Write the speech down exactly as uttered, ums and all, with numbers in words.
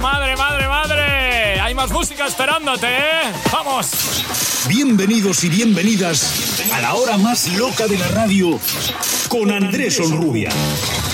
Madre, madre, madre. Hay más música esperándote, ¿eh? ¡Vamos! Bienvenidos y bienvenidas a la hora más loca de la radio con Andrés Onrubia.